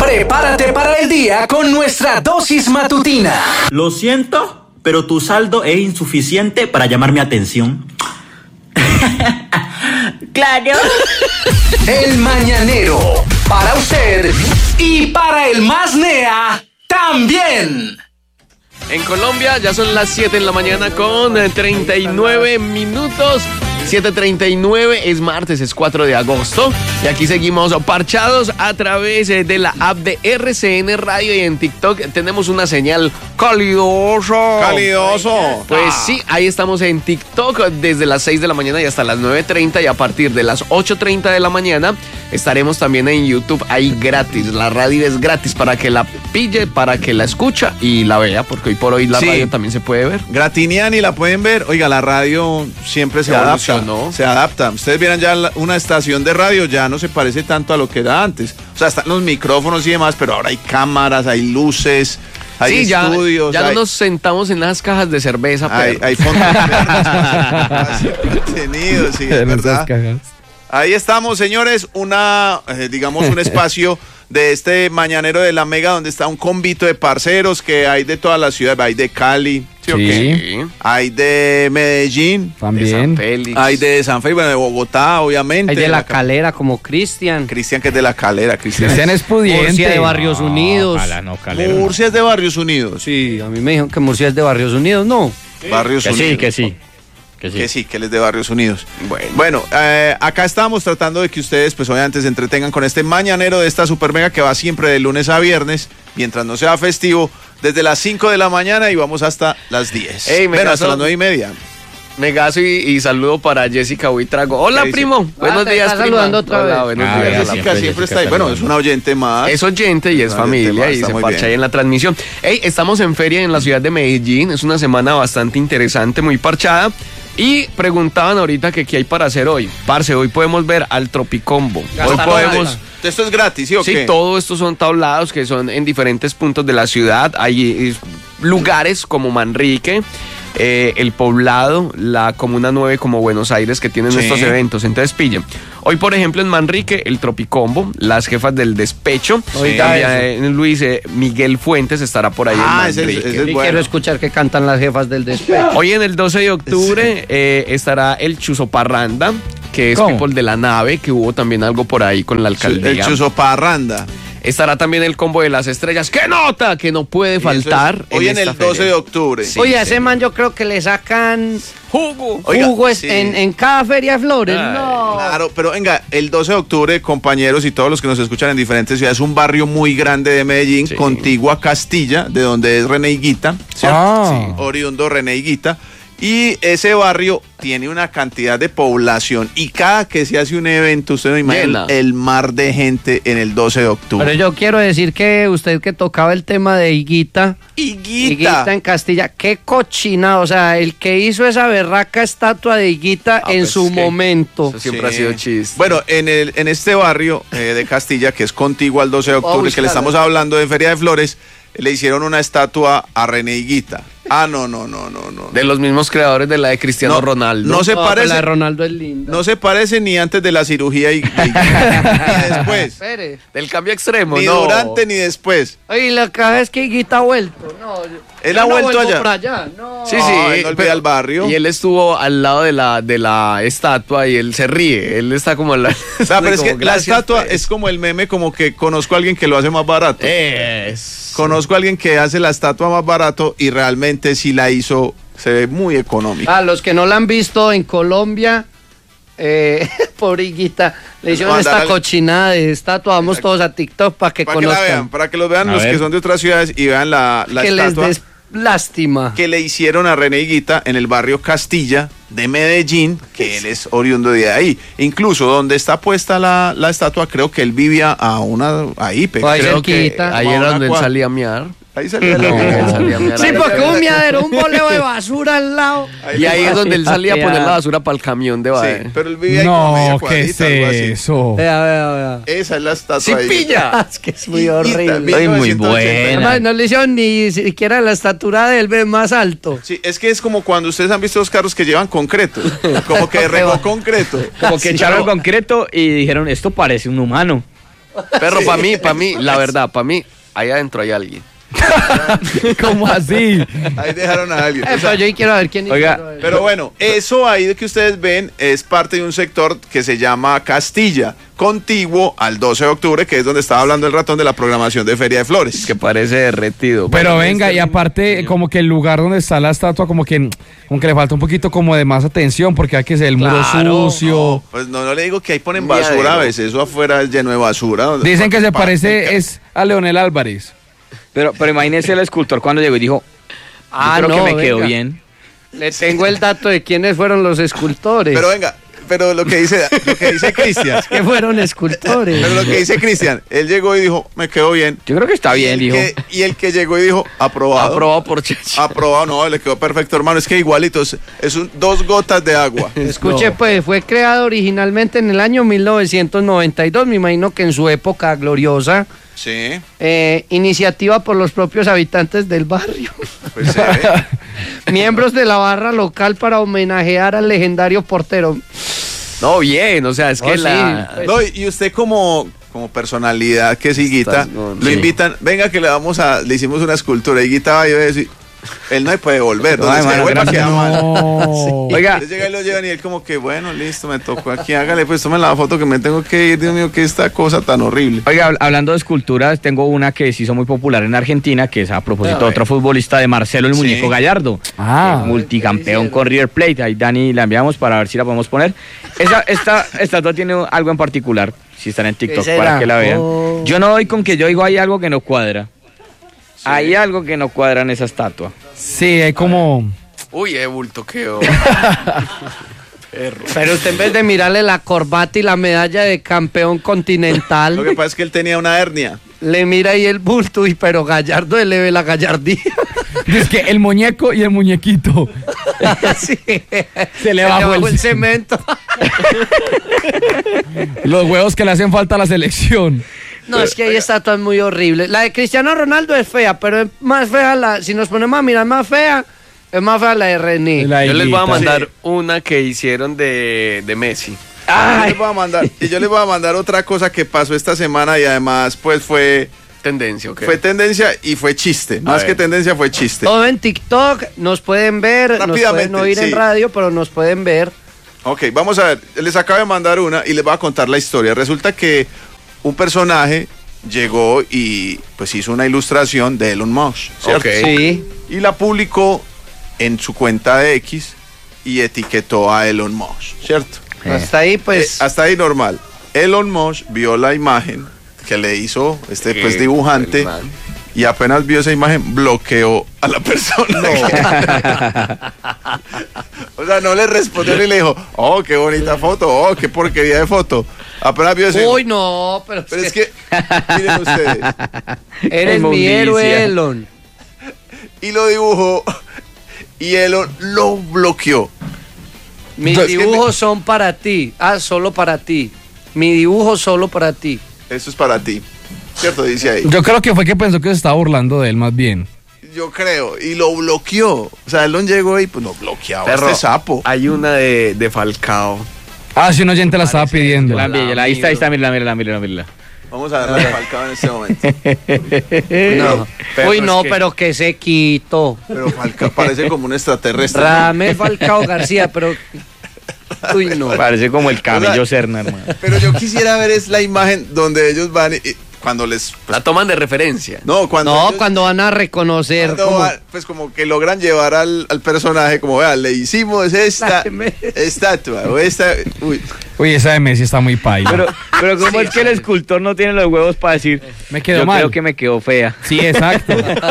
Prepárate para el día con nuestra dosis matutina. Lo siento, pero tu saldo es insuficiente para llamar mi atención. Claro. El Mañanero, para usted y para el más nea también. En Colombia ya son las 7 de la mañana con 39 minutos. 7:39, es martes, es 4 de agosto. Y aquí seguimos parchados a través de la app de RCN Radio y en TikTok tenemos una señal calidoso. ¡Calidoso! Pues sí, ahí estamos en TikTok desde las 6 de la mañana y hasta las 9:30 y a partir de las 8:30 de la mañana estaremos también en YouTube ahí gratis. La radio es gratis para que la pille, para que la escucha y la vea, porque hoy por hoy la radio también se puede ver. Gratiniani la pueden ver. Oiga, la radio siempre se adapta. ¿no? Se adapta. Ustedes vieran ya una estación de radio, ya no se parece tanto a lo que era antes. O sea, están los micrófonos y demás, pero ahora hay cámaras, hay luces, hay estudios. Ya no nos sentamos en las cajas de cerveza. Hay fondos contenidos, sí, es verdad. Ahí estamos, señores, un espacio de este mañanero de la Mega donde está un convito de parceros que hay de todas las ciudades, hay de Cali, ¿sí o qué? Hay de Medellín, también, de San Félix. Hay de San Félix, bueno, de Bogotá, obviamente. Hay de La Calera como Cristian. Cristian, que es de La Calera. Cristian es pudiente. Murcia de Barrios Unidos. Murcia es de Barrios Unidos. Sí, a mí me dijeron que Murcia es de Barrios Unidos, ¿no? Sí. Barrios Unidos. Que sí. Que él es de Barrios Unidos. Bueno, acá estamos tratando de que ustedes, pues obviamente, se entretengan con este mañanero de esta super mega que va siempre de lunes a viernes, mientras no sea festivo, desde las 5 de la mañana y vamos hasta las 10. Hasta las 9:30. Megazo y saludo para Jessica Huitrago. Hola, primo. Buenos días, primo. Saludando otra vez. Buenos días. Jessica siempre está ahí. Bueno, es una oyente más. Es oyente y es familia y se parcha ahí en la transmisión. Estamos en feria en la ciudad de Medellín. Es una semana bastante interesante, muy parchada. Y preguntaban ahorita que qué hay para hacer hoy. Parce, hoy podemos ver al Tropicombo. Hoy podemos... ¿Esto es gratis, sí o qué? Sí, todo esto son tablados que son en diferentes puntos de la ciudad. Hay lugares como Manrique, El Poblado, la Comuna 9 como Buenos Aires que tienen estos eventos. Entonces pillen. Hoy, por ejemplo, en Manrique, el Tropicombo, las jefas del despecho. Luis Miguel Fuentes estará por ahí en Manrique. Ese es bueno. Quiero escuchar que cantan las jefas del despecho. Hoy en el 12 de octubre estará el Chuzo Parranda, que es people de la nave, que hubo también algo por ahí con la alcaldía. El Chuzo Parranda. Estará también el Combo de las Estrellas. ¡Qué nota! Que no puede faltar. Hoy en el 12 de octubre. Sí, oye, a ese man yo creo que le sacan jugo. Jugo en cada feria de flores. No. Claro, pero venga, el 12 de octubre, compañeros y todos los que nos escuchan en diferentes ciudades, es un barrio muy grande de Medellín, contiguo a Castilla, de donde es René Higuita, oriundo René Higuita. Y ese barrio tiene una cantidad de población y cada que se hace un evento, usted no imagina el mar de gente en el 12 de octubre. Pero yo quiero decir que usted que tocaba el tema de Higuita en Castilla, qué cochina, o sea, el que hizo esa berraca estatua de Higuita en su momento. Eso siempre ha sido chiste. Bueno, en este barrio de Castilla, que es contiguo al 12 de octubre, que le estamos hablando de Feria de Flores, le hicieron una estatua a René Higuita. No. De los mismos creadores de la de Cristiano Ronaldo. No se parece. La de Ronaldo es linda. No se parece ni antes de la cirugía y ni después. Espere. Del cambio extremo, ni durante ni después. Oye, la caja es que Higuita ha vuelto. No, él ha vuelto allá. Para allá. No. Sí, él no olvida el barrio. Y él estuvo al lado de la estatua y él se ríe. Él está como la. Pero es que la estatua es como el meme, como que conozco a alguien que lo hace más barato. Conozco a alguien que hace la estatua más barato y realmente si la hizo, se ve muy económica. A los que no la han visto en Colombia, pobre Higuita, le hicieron esta cochinada de estatua. Vamos todos a TikTok para que conozcan. Para que lo vean los que son de otras ciudades y vean la estatua. Lástima. Que le hicieron a René Higuita en el barrio Castilla de Medellín, que él es oriundo de ahí. Incluso donde está puesta la estatua, creo que él vivía ahí, creo que ahí era donde él salía a mear. Ahí salía sí, porque un miadero, un boleo de basura al lado. Y ahí es donde él salía a poner la basura para el camión de basura. Sí, pero él vivía ahí como media cuadrita, algo así. Eso. Vea. Esa es la estatua. ¡Sí, ahí. Pilla! Es que es muy horrible. Ay, muy buena. Además, no le hicieron ni siquiera la estatura del B más alto. Sí, es que es como cuando ustedes han visto los carros que llevan concreto. Como que regó concreto. Como que echaron concreto y dijeron, esto parece un humano. Perro, para mí, la verdad, para mí, ahí adentro hay alguien. ¿Cómo así? Ahí dejaron a alguien. Eso, yo quiero ver quién. Oiga, Pero bueno, eso ahí que ustedes ven es parte de un sector que se llama Castilla, contiguo al 12 de octubre, que es donde estaba hablando el ratón de la programación de Feria de Flores. que parece derretido. Pero venga, y aparte, como que el lugar donde está la estatua, como que le falta un poquito como de más atención, porque hay que ser el muro sucio. No, pues no le digo que ahí ponen basura a veces, eso afuera es lleno de basura. Dicen que se parece es a Leonel Álvarez. Pero imagínese el escultor cuando llegó y dijo, yo creo que me quedó bien. Le tengo el dato de quiénes fueron los escultores. Pero venga, pero lo que dice Cristian. Que fueron escultores. Pero lo que dice Cristian, él llegó y dijo, me quedó bien. Yo creo que está bien, dijo. Y el que llegó y dijo, aprobado. Aprobado por Chechi. Aprobado, no, le quedó perfecto, hermano. Es que igualitos, es 2 gotas de agua. Escuche, pues, fue creado originalmente en el año 1992, me imagino que en su época gloriosa. Sí. Iniciativa por los propios habitantes del barrio. Pues se ve. Miembros de la barra local para homenajear al legendario portero. No, bien, o sea, es que sí, pues. No, y usted como personalidad que es Higuita, lo invitan, venga que le hicimos una escultura. Higuita va y va a decir, él no se puede volver. No, hermano, gracias. No. Oiga, Entonces llega y lo llevan y él como que, bueno, listo, me tocó aquí, hágale, pues tome la foto que me tengo que ir. Dios mío, qué esta cosa tan horrible. Oiga, hablando de esculturas, tengo una que se hizo muy popular en Argentina, que es a propósito de otro futbolista, de Marcelo el Muñeco Gallardo, multicampeón con River Plate. Ahí Dani la enviamos para ver si la podemos poner. Esta estatua tiene algo en particular, si están en TikTok, para que la vean. Yo no doy con que yo digo hay algo que no cuadra. Hay algo que no cuadra en esa estatua. Sí, hay como... Uy, bultoqueo. Pero usted en vez de mirarle la corbata y la medalla de campeón continental, Lo que pasa es que él tenía una hernia. le mira ahí el bulto, pero Gallardo le ve la gallardía. Es que el muñeco y el muñequito. Sí. Se le bajó el cemento. Los huevos que le hacen falta a la selección. No, es que hay estatuas muy horribles. La de Cristiano Ronaldo es fea, pero es más fea si nos ponemos a mirar más fea, es más fea la de René. La Yo les voy a higuita. mandar una que hicieron de Messi. Yo les voy a mandar otra cosa que pasó esta semana y además pues fue Tendencia, ¿ok? Fue tendencia y fue chiste. Más que tendencia fue chiste. Todo en TikTok, nos pueden ver, nos Rápidamente, pueden oír en radio, pero nos pueden ver. Ok, vamos a ver. Les acabo de mandar una y les voy a contar la historia. Resulta que un personaje llegó y pues hizo una ilustración de Elon Musk, ¿cierto? Sí. Y la publicó en su cuenta de X y etiquetó a Elon Musk, ¿cierto? Hasta ahí, pues. Hasta ahí normal. Elon Musk vio la imagen que le hizo este pues dibujante y apenas vio esa imagen bloqueó a la persona. O sea, no le respondió ni le dijo, oh, qué bonita foto, oh, qué porquería de foto. Apenas vio ese. Uy, no, pero es que miren ustedes. Eres mi héroe, Elon. Y lo dibujó y Elon lo bloqueó. Mis dibujos son para ti. Solo para ti. Mi dibujo solo para ti. Eso es para ti. ¿Cierto? Dice ahí. Yo creo que fue que pensó que se estaba burlando de él más bien. Yo creo. Y lo bloqueó. O sea, Elon llegó y pues no bloqueaba Perro, este sapo. Hay una de Falcao. Si un oyente la estaba pidiendo. Ahí está, mírala. Vamos a darle a Falcao en este momento. No. Uy, no, pero que se quitó. Pero Falcao parece como un extraterrestre. Ramel Falcao García, pero... Uy, no. Parece como el camello Serna, hermano. Pero yo quisiera ver es la imagen donde ellos van y cuando les... La toman de referencia. No, cuando van a reconocer. Pues como que logran llevar al personaje, como vea, le hicimos esta estatua o esta... Uy, esa de Messi está muy paila. Pero ¿cómo es que el escultor no tiene los huevos para decir, me quedó yo mal? Creo que me quedó fea. Sí, exacto.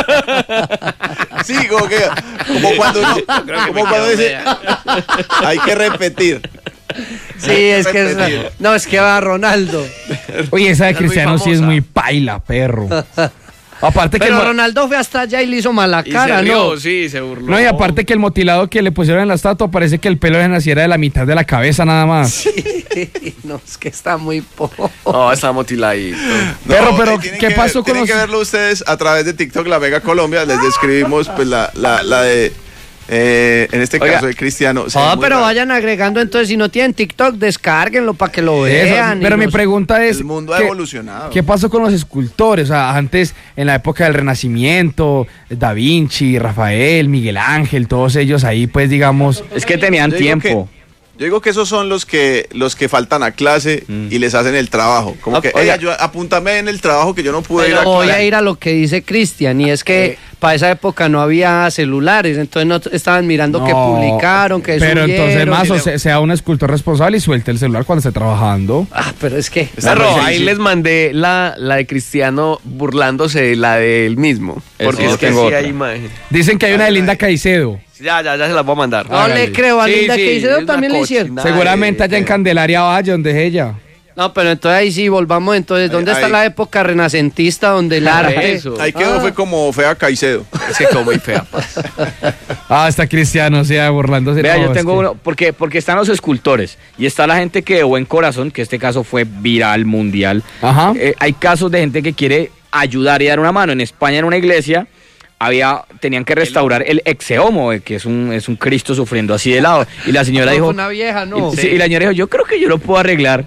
Sí, como cuando dice, hay que repetir. Sí, es que es que va Ronaldo. Oye, esa de Cristiano sí es muy paila, perro. Aparte pero que Ronaldo fue hasta allá y le hizo mala Y cara, se rió, ¿no? Sí, se burló. No, y aparte que el motilado que le pusieron en la estatua parece que el pelo le naciera de la mitad de la cabeza nada más. Sí, no, es que está muy poco. No, está motiladito. Pero, ¿qué pasó con Tienen que verlo ustedes a través de TikTok, La Vega Colombia. Les describimos pues la de En este caso de Cristiano. Pero vayan agregando, entonces, si no tienen TikTok, descárguenlo para que lo vean. Pero mi pregunta es, el mundo ha evolucionado. ¿Qué pasó con los escultores? O sea, antes, en la época del Renacimiento, Da Vinci, Rafael, Miguel Ángel, todos ellos ahí, pues, digamos... Es que tenían tiempo. Yo digo que esos son los que faltan a clase y les hacen el trabajo. Como que, oiga, apúntame en el trabajo que yo no pude ir a clase. Voy a ir a lo que dice Cristian, y es que para esa época no había celulares, entonces no estaban mirando qué publicaron, qué subieron. Pero entonces, sea un escultor responsable y suelte el celular cuando esté trabajando. Pero es que... ahí les mandé la de Cristiano burlándose de la de él mismo. Porque es que sí hay imagen. Dicen que hay una de Linda Caicedo. Ya se las voy a mandar. No le creo, a Linda Caicedo también le hicieron. Seguramente allá en Candelaria Valle, donde es ella. No, pero entonces ahí sí, volvamos entonces. ¿Dónde está la época renacentista donde el arte? Ahí quedó, fue como fea Caicedo. Es que como muy fea. Está Cristiano, burlándose. Vea, yo tengo uno, porque están los escultores y está la gente que de buen corazón, que este caso fue viral, mundial. Ajá. Hay casos de gente que quiere ayudar y dar una mano. En España, en una iglesia, tenían que restaurar el exeomo, que es un Cristo sufriendo así de lado. Y la señora dijo... Una vieja, ¿no? Y la señora dijo, yo creo que yo lo puedo arreglar.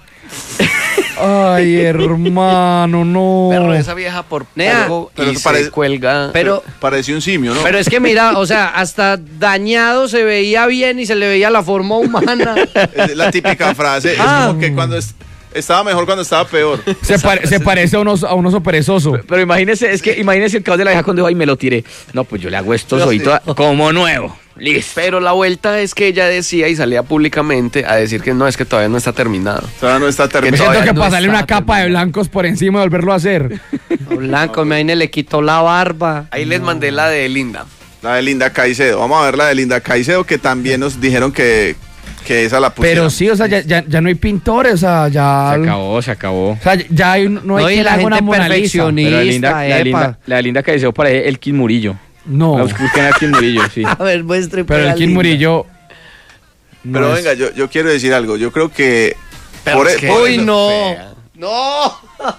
Ay, hermano, no. Pero esa vieja por algo y se cuelga. Pero parecía un simio, ¿no? Pero es que mira, o sea, hasta dañado se veía bien y se le veía la forma humana. Es la típica frase, es como que cuando estaba mejor cuando estaba peor. Se parece a un oso perezoso. Pero imagínese el caos de la vieja cuando dijo, ay, me lo tiré. No, pues yo le hago esto como nuevo. Listo. Pero la vuelta es que ella decía y salía públicamente a decir que no, es que todavía no está terminado. Todavía no está terminado. Siento que pasarle una capa de blancos por encima y volverlo a hacer. Blanco, me le quitó la barba. Ahí les mandé la de Linda. La de Linda Caicedo. Vamos a ver la de Linda Caicedo, que también nos dijeron que esa la pusieron. Pero sí, o sea, ya no hay pintores, o sea, ya... Se acabó. O sea, ya no hay la gente perfeccionista. Pero la Linda Caicedo parece Elkin Murillo. No. Busquen a Elkin Murillo, sí. A ver, muestre. Pero Elkin Murillo... Pero venga, yo quiero decir algo. Yo creo que... Uy, no. ¡No!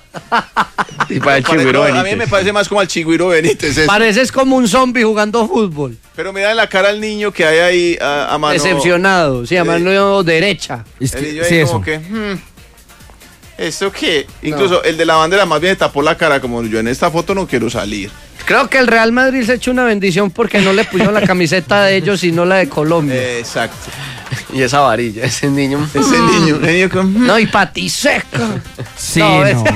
Y para el Chigüiro Benítez. A mí me parece más como al Chigüiro Benítez. Pareces como un zombie jugando fútbol. Pero mira en la cara al niño que hay ahí a mano... Decepcionado, sí, a mano derecha. El niño ahí como que... ¿Eso qué? Incluso el de la bandera más bien tapó la cara, como yo en esta foto no quiero salir. Creo que el Real Madrid se echó una bendición porque no le pusieron la camiseta de ellos, sino la de Colombia. Exacto. Y esa varilla, ese niño con... No, y patiseca. Sí, no.